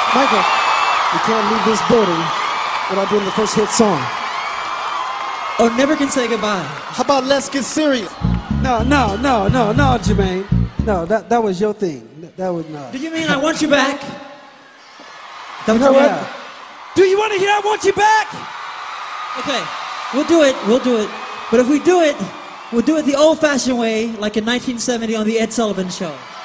Michael, you can't leave this building without doing the first hit song. Oh, never can say goodbye. How about Let's Get Serious? No, Jermaine. No, that was your thing. That was not. Do you mean I want you back? That You know what? Yeah. Do you want to hear I want you back? Okay, we'll do it. But if we do it, we'll do it the old-fashioned way, like in 1970 on the Ed Sullivan Show.